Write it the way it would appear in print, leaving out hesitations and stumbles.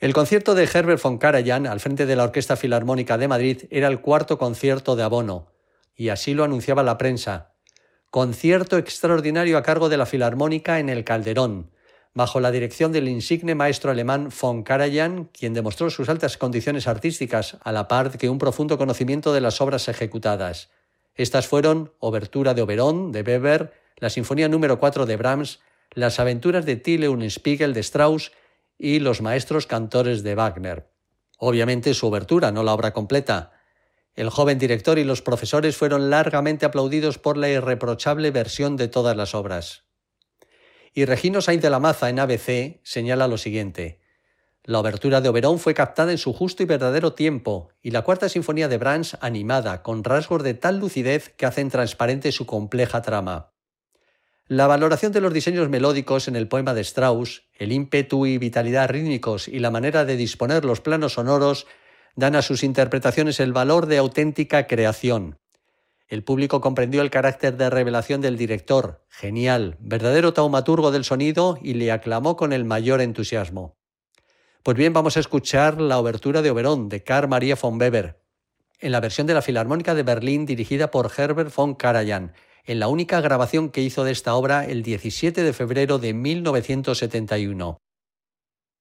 El concierto de Herbert von Karajan al frente de la Orquesta Filarmónica de Madrid era el cuarto concierto de abono, y así lo anunciaba la prensa. Concierto extraordinario a cargo de la Filarmónica en el Calderón, bajo la dirección del insigne maestro alemán von Karajan, quien demostró sus altas condiciones artísticas a la par que un profundo conocimiento de las obras ejecutadas. Estas fueron Obertura de Oberon de Weber, la Sinfonía número 4 de Brahms, Las aventuras de Till Eulenspiegel de Strauss y Los maestros cantores de Wagner. Obviamente su obertura, no la obra completa. El joven director y los profesores fueron largamente aplaudidos por la irreprochable versión de todas las obras. Y Regino Sainz de la Maza en ABC señala lo siguiente: la obertura de Oberon fue captada en su justo y verdadero tiempo, y la cuarta sinfonía de Brahms animada, con rasgos de tal lucidez que hacen transparente su compleja trama. La valoración de los diseños melódicos en el poema de Strauss, el ímpetu y vitalidad rítmicos y la manera de disponer los planos sonoros dan a sus interpretaciones el valor de auténtica creación. El público comprendió el carácter de revelación del director, genial, verdadero taumaturgo del sonido, y le aclamó con el mayor entusiasmo. Pues bien, vamos a escuchar la obertura de Oberon de Carl Maria von Weber, en la versión de la Filarmónica de Berlín dirigida por Herbert von Karajan, en la única grabación que hizo de esta obra el 17 de febrero de 1971.